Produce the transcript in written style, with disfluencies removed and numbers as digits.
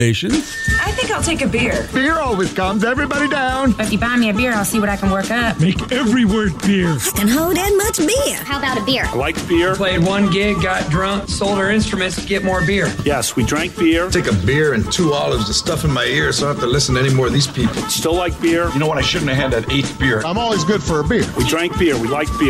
I think I'll take a beer. Beer always comes everybody down. If you buy me a beer, I'll see what I can work up. Make every word beer. I can hold that much beer. How about a beer? I like beer. Played one gig, got drunk, sold our instruments to get more beer. Yes, we drank beer. Take a beer and 2 olives to stuff in my ear so I don't have to listen to any more of these people. Still like beer. You know what? I shouldn't have had that 8th beer. I'm always good for a beer. We drank beer. We like beer.